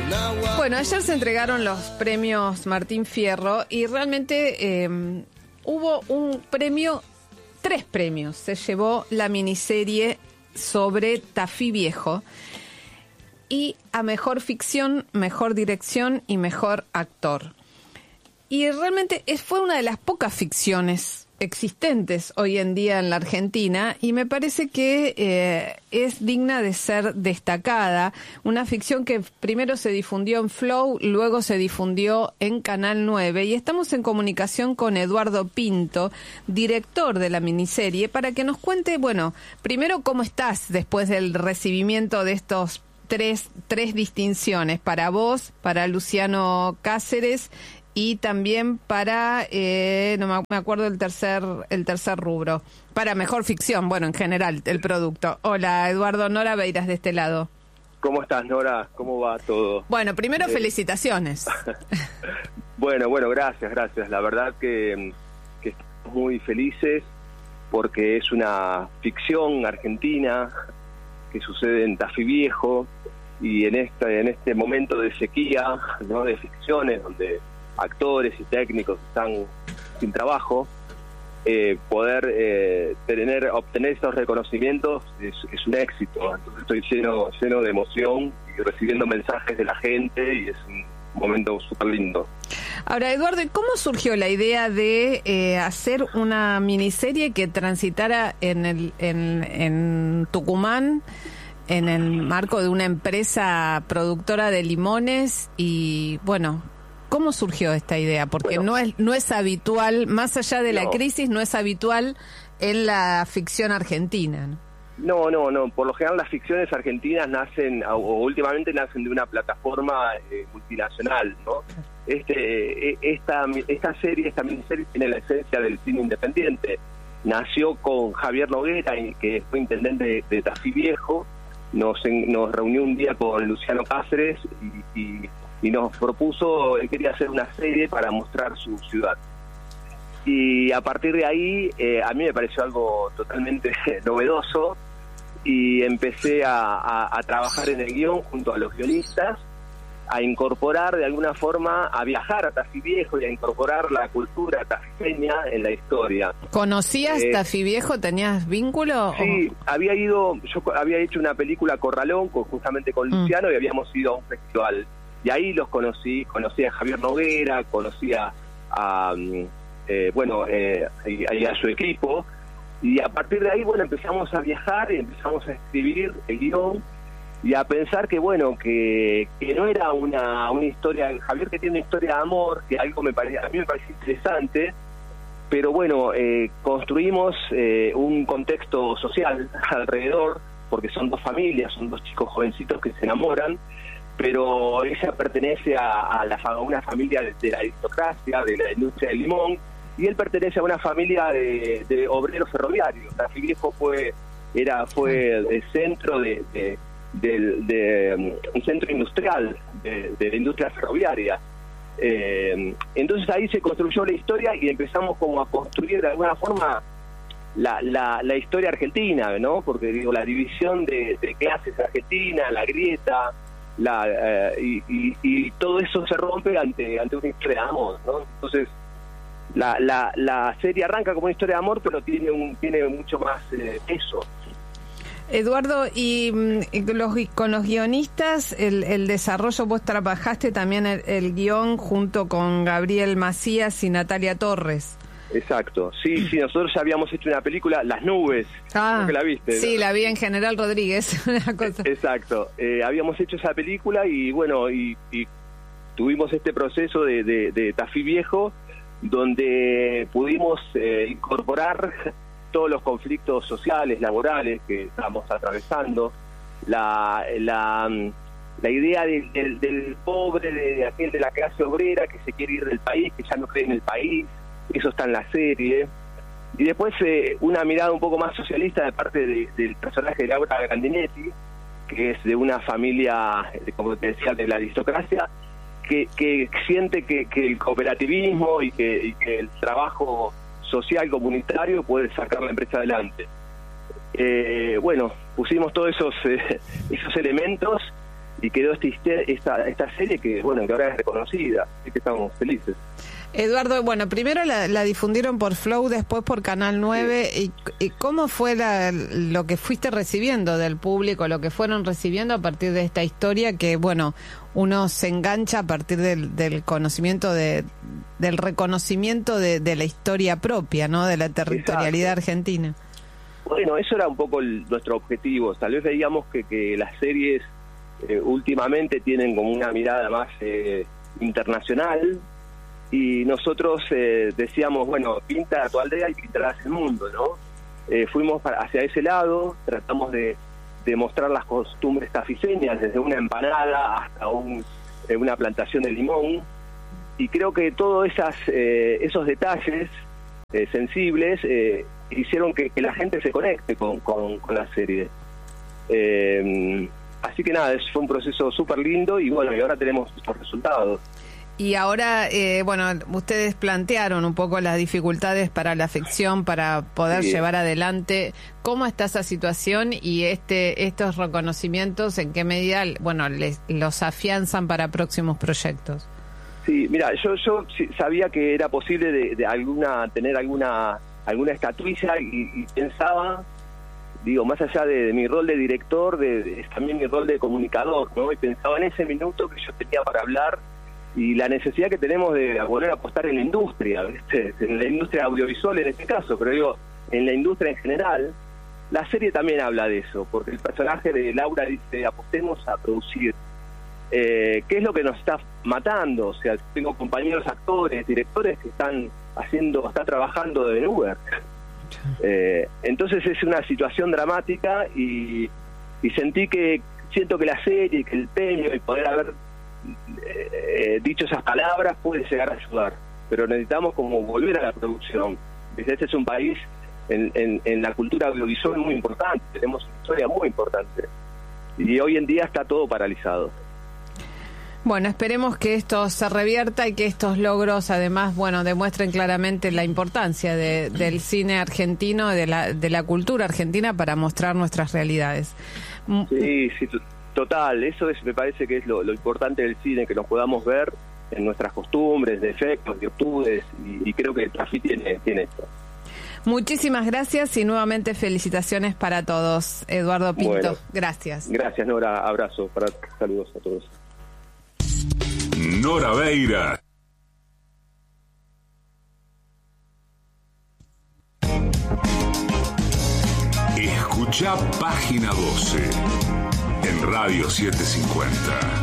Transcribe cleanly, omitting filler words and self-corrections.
Bueno, ayer se entregaron los premios Martín Fierro y realmente hubo un premio, 3 premios. Se llevó la miniserie sobre Tafí Viejo y a mejor ficción, mejor dirección y mejor actor. Y realmente fue una de las pocas ficciones existentes hoy en día en la Argentina y me parece que es digna de ser destacada. Una ficción que primero se difundió en Flow, luego se difundió en Canal 9 y estamos en comunicación con Eduardo Pinto, director de la miniserie, para que nos cuente, bueno, primero cómo estás después del recibimiento de estos tres distinciones, para vos, para Luciano Cáceres y también para, no me acuerdo el tercer rubro, para mejor ficción, bueno, en general, el producto. Hola, Eduardo, Nora Beiras de este lado. ¿Cómo estás, Nora? ¿Cómo va todo? Bueno, primero felicitaciones. Bueno, gracias. La verdad que estamos muy felices porque es una ficción argentina que sucede en Tafí Viejo y en este momento de sequía, ¿no?, de ficciones donde actores y técnicos están sin trabajo, poder obtener esos reconocimientos es un éxito. Entonces estoy lleno de emoción y recibiendo mensajes de la gente y es un momento súper lindo. Ahora, Eduardo, ¿cómo surgió la idea de hacer una miniserie que transitara en Tucumán, en el marco de una empresa productora de limones? Y bueno, ¿cómo surgió esta idea? Porque bueno, no es habitual, más allá de la crisis, no es habitual en la ficción argentina, ¿no? No. Por lo general las ficciones argentinas nacen, o últimamente nacen de una plataforma multinacional, ¿no? Esta miniserie tiene la esencia del cine independiente. Nació con Javier Noguera, que fue intendente de Tafí Viejo. Nos reunió un día con Luciano Cáceres y nos propuso, él quería hacer una serie para mostrar su ciudad. Y a partir de ahí, a mí me pareció algo totalmente novedoso y empecé a trabajar en el guión junto a los guionistas, a incorporar de alguna forma, a viajar a Tafí Viejo y a incorporar la cultura tafeña en la historia. ¿Conocías Tafí Viejo? ¿Tenías vínculo? Sí, yo había hecho una película Corralón justamente con Luciano y habíamos ido a un festival. Y ahí los conocí a Javier Noguera, conocí a su equipo, y a partir de ahí, bueno, empezamos a viajar y empezamos a escribir el guión y a pensar que no era una historia. Javier, que tiene una historia de amor, que a mí me parece interesante, pero bueno, construimos un contexto social alrededor, porque son 2 familias, son 2 chicos jovencitos que se enamoran, pero ella pertenece a una familia de la aristocracia, de la industria del limón, y él pertenece a una familia de obreros ferroviarios. Tafí Viejo fue el centro un centro industrial de la industria ferroviaria. Entonces ahí se construyó la historia y empezamos como a construir de alguna forma la historia argentina, ¿no? Porque digo, la división de clases argentina, la grieta, y todo eso se rompe ante una historia de amor, ¿no? Entonces la serie arranca como una historia de amor, pero tiene mucho más peso. Eduardo, y con los guionistas, el desarrollo, vos trabajaste también el guión junto con Gabriel Macías y Natalia Torres. Exacto, sí, nosotros ya habíamos hecho una película, Las Nubes, creo que la viste, ¿no? Sí, la vi en General Rodríguez, una cosa. Exacto, habíamos hecho esa película y bueno, y tuvimos este proceso de Tafí Viejo, donde pudimos incorporar todos los conflictos sociales, laborales que estamos atravesando, la idea del pobre, de aquel de la clase obrera que se quiere ir del país, que ya no cree en el país. Eso está en la serie. Y después una mirada un poco más socialista de parte del personaje de Laura Grandinetti, que es de una familia, como te decía, de la aristocracia, que siente que el cooperativismo y que el trabajo social comunitario puede sacar la empresa adelante. Bueno, pusimos todos esos elementos quedó esta serie que, bueno, que ahora es reconocida, así que estamos felices. Eduardo, bueno, primero la difundieron por Flow, después por Canal 9. Sí. ¿Y cómo fue lo que fuiste recibiendo del público, lo que fueron recibiendo a partir de esta historia que, bueno, uno se engancha a partir del conocimiento, del reconocimiento de la historia propia, ¿no? De la territorialidad argentina. Bueno, eso era un poco nuestro objetivo. Tal vez veíamos que las series últimamente tienen como una mirada más internacional, y nosotros decíamos, bueno, pinta tu aldea y pintarás el mundo, ¿no? Fuimos hacia ese lado, tratamos de mostrar las costumbres tafiseñas, desde una empanada hasta una plantación de limón, y creo que todos esos detalles sensibles hicieron que la gente se conecte con la serie. Así que nada, fue un proceso súper lindo, y bueno, y ahora tenemos estos resultados. Y ahora, bueno, ustedes plantearon un poco las dificultades para la ficción, para poder llevar adelante. ¿Cómo está esa situación y estos reconocimientos, en qué medida, bueno, los afianzan para próximos proyectos? Sí, mira, yo sabía que era posible tener alguna estatuilla, y pensaba, digo, más allá de mi rol de director, también mi rol de comunicador, ¿no? Y pensaba en ese minuto que yo tenía para hablar, y la necesidad que tenemos de volver a apostar en la industria, ¿viste? En la industria audiovisual en este caso, pero digo, en la industria en general. La serie también habla de eso, porque el personaje de Laura dice, apostemos a producir. ¿Qué es lo que nos está matando? O sea, tengo compañeros actores, directores que están trabajando en Uber. Entonces es una situación dramática, y siento que la serie, que el premio, y poder haber dicho esas palabras puede llegar a ayudar, pero necesitamos como volver a la producción. Este es un país en la cultura audiovisual muy importante, tenemos una historia muy importante, y hoy en día está todo paralizado. Bueno, esperemos que esto se revierta y que estos logros además, bueno, demuestren claramente la importancia del cine argentino, de la cultura argentina, para mostrar nuestras realidades. Sí, total, eso me parece que es lo importante del cine, que nos podamos ver en nuestras costumbres, defectos, virtudes, y creo que Tafí tiene esto. Muchísimas gracias y nuevamente felicitaciones para todos. Eduardo Pinto, bueno, gracias. Gracias, Nora, abrazo, saludos a todos. Nora Beira. Escucha Página 12 en Radio 750.